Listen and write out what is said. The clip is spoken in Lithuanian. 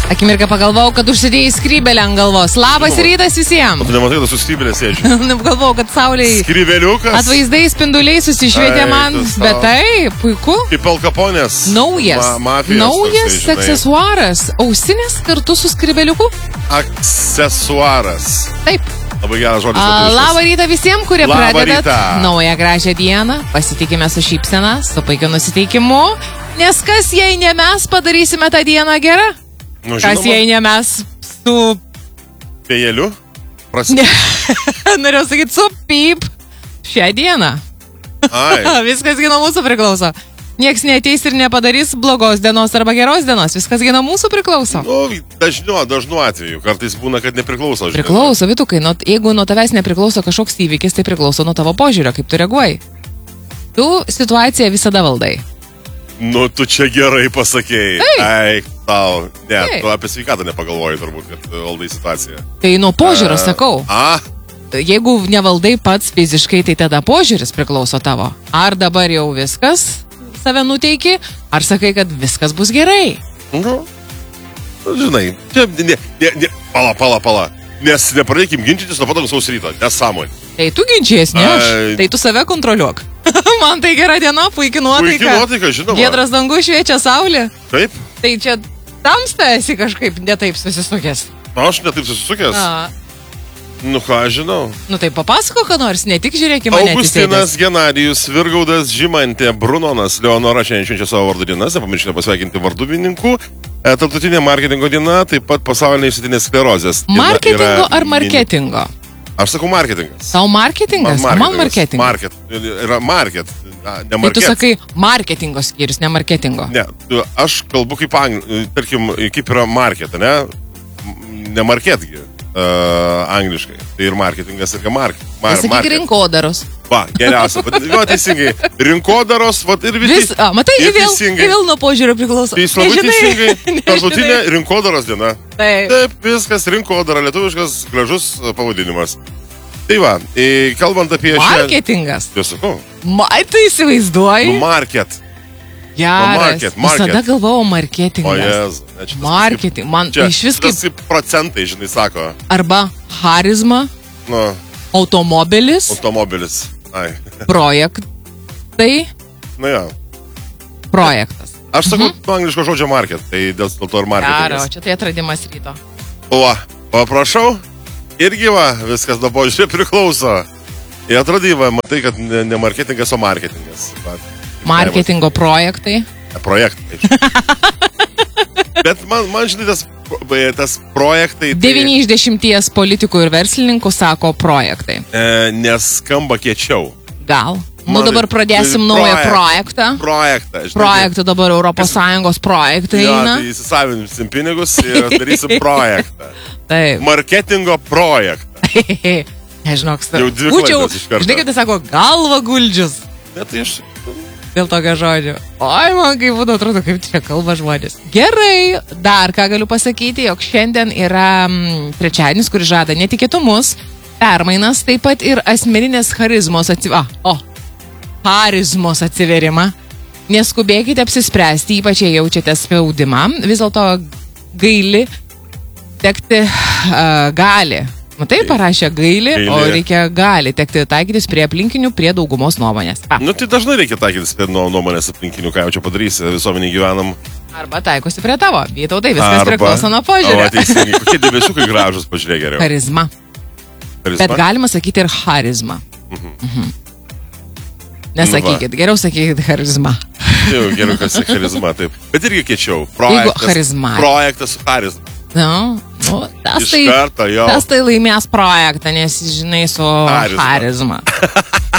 Akimirką pagalvojau, kad užsidėjai skrybelę ant galvos. Labas rytas visiems. Tu nematai, kad su skrybelė sėdžiu. Galvojau, kad saulėje Skrybeliukas. atvaizdai spinduliai susišvietė man. Bet tai, puiku. Kaip Al Caponės. Naujas aksesuaras. Ausinės kartu su skrybeliuku. Aksesuaras. Taip. Labai geras žodis. Labą rytą visiems, kurie Labą pradedat rytą. naują gražią dieną. Pasitikime su šypsena, su puikiu nusiteikimu. Nes kas, jei ne mes, padarysime tą dieną gerą? Nu, Kas, jei ne mes su... Vėjeliu? Norėjau sakyti, su pyp šią dieną. Ai. Viskas gi nuo mūsų priklauso. Nieks neateis ir nepadarys blogos dienos arba geros dienos. Viskas gi nuo mūsų priklauso. Nu, dažnu atveju. Kartais būna, kad nepriklauso. Priklauso, Vitukai. Jeigu nuo tavęs nepriklauso kažkoks įvykis, tai priklauso nuo tavo požiūrio, kaip tu reaguoji. Tu situaciją visada valdai. Nu, tu čia gerai pasakėjai. Taip. Ai, tau. Ne, Taip. tu apie sveikatą nepagalvoji turbūt, kad valdai situaciją. Tai nuo požiūrio sakau. Jeigu nevaldai pats fiziškai, tai tada požiūris priklauso tavo. Ar dabar jau viskas save nuteiki, ar sakai, kad viskas bus gerai? Nu, žinai, pala. Nes nepradėkim ginčytis nuo pat sausio ryto, nesąmonė. Tai tu ginčies, ne aš. Tai tu save kontroliuok. Man tai gera diena, puikia nuotaika. Puikia nuotaika, žinoma. Giedras dangus, šviečia saulė. Taip. Tai čia tamsta esi kažkaip netaip susisukęs. Aš netaip susisukęs. Nu ką, žinau. Nu tai papasako, ką nors, ne tik žiūrėk į mane. Augustinas, Genadijus, Virgaudas, Žymantė, Brunonas, Leonora šiandien švenčia savo vardo dienas, nepamirškite pasveikinti varduvininkų. Tarptautinė marketingo diena, taip pat pasaulinė išsėtinės sklerozės. Marketingo ar marketingo? Aš sakau marketingas. Tau marketingas? Man marketingas. Yra market, ne market. Tai tu sakai marketingo skyrius, ne marketingo. Ne, aš kalbu kaip, tarkim, kaip yra market, ne? Ne marketgi. Angliškai. Tai ir marketingas, ir market. Sakyk rinkodaros. Va, geriausia. Jo, teisingai. Rinkodaros, va, ir visi. Matai, vėl nuo požiūrio priklauso. Tai labai teisingai. Tarptautinė rinkodaros diena. Taip, viskas, rinkodara, lietuviškas, gražus pavadinimas. Tai va, kalbant apie marketingas. Jau sakau. Tai įsivaizduoji. Market. Geras. Visada galvojau marketingas. O jezu. Marketing. Man iš vis kaip... Čia procentai, žinai, sako. Arba charizma. Nu. Automobilis. Ai. Projektai. Na jo. Projektas. Aš sakau angliško žodžio market, tai dėl to ir marketingas. Gero, čia tai atradimas ryto. Paprašau. Irgi va, viskas nuo požiūrė priklauso. Į atradimą, matai, kad ne marketingas, o marketingas. Marketingo projektai. Projektai. Bet man žinai, tas projektai... 9 iš 10 politikų ir verslininkų sako projektai. Neskamba kiečiau. Gal. Nu dabar pradėsim naują projektą. Projektą dabar ES projektai. Jo, tai įsisavinsim pinigus ir darysim projektą. Taip. Marketingo projektą. Nežinau, jau dvi klaidos iš karto. Žinai, kad tai sako galva guldžius. Ne, tai aš... Dėl tokio žodžio. Oi, man kaip būtų atrodo, kaip čia kalba žmonės. Gerai, dar ką galiu pasakyti, jog šiandien yra trečiadienis, kuris žada netikėtumus, permainas, taip pat ir asmeninės charizmos atsiverimą. Neskubėkite apsispręsti, ypač jei jaučiate spaudimą. Vis dėlto gali. Matai, parašė gaili, o reikia gali tekti taikytis prie aplinkinių, prie daugumos nuomonės. Nu, tai dažnai reikia taikytis prie nuomonės aplinkinių, ką jau čia padarysi, visuomenį gyvenam. Arba taikosi prie tavo. Vytautai, viskas priklauso nuo požiūrio. Teisingai, kokie debesiukai gražus, pažiūrėk geriau. Charizma. Bet galima sakyti ir charizma. Nesakykit, geriau sakykit charizma. Jau, geriau, kad sakė charizma, taip. Bet irgi kiečiau. Projektas su charizma. Tas tai laimės projektą, nes žinai su charizma.